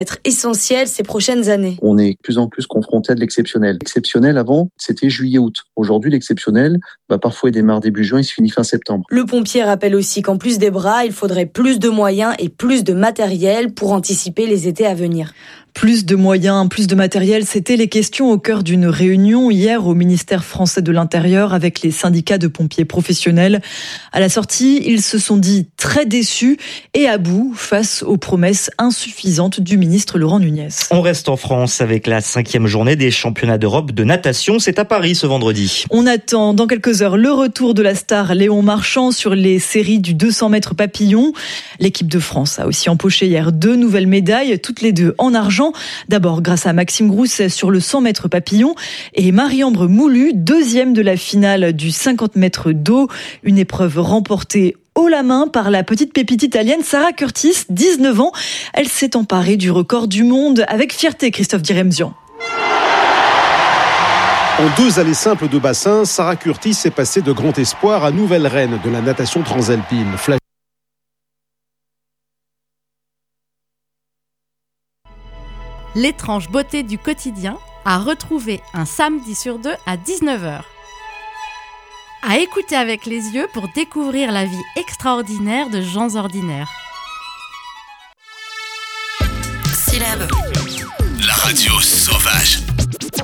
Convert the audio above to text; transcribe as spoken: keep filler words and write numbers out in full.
être essentiel ces prochaines années. On est de plus en plus confronté à de l'exceptionnel. L'exceptionnel avant, c'était juillet-août. Aujourd'hui, l'exceptionnel, bah, parfois il démarre début juin, il se finit fin septembre. Le pompier rappelle aussi qu'en plus des bras, il faudrait plus de moyens et plus de matériel pour anticiper les étés à venir. Plus de moyens, plus de matériel, c'était les questions au cœur d'une réunion hier au ministère français de l'Intérieur avec les syndicats de pompiers professionnels. À la sortie, ils se sont dit très déçus et à bout face aux promesses insuffisantes du ministre Laurent Nunez. On reste en France avec la cinquième journée des championnats d'Europe de natation. C'est à Paris ce vendredi. On attend dans quelques heures le retour de la star Léon Marchand sur les séries du deux cents mètres papillon. L'équipe de France a aussi empoché hier deux nouvelles médailles, toutes les deux en argent. D'abord grâce à Maxime Grousset sur le cent mètres papillon et Marie-Ambre Moulu, deuxième de la finale du cinquante mètres d'eau. Une épreuve remportée haut la main par la petite pépite italienne Sarah Curtis, dix-neuf ans. Elle s'est emparée du record du monde avec fierté, Christophe Diremzian. En deux allées simples de bassin, Sarah Curtis est passée de grand espoir à nouvelle reine de la natation transalpine. Flash L'étrange beauté du quotidien à retrouver un samedi sur deux à dix-neuf heures. À écouter avec les yeux pour découvrir la vie extraordinaire de gens ordinaires. Syllabe. La radio sauvage.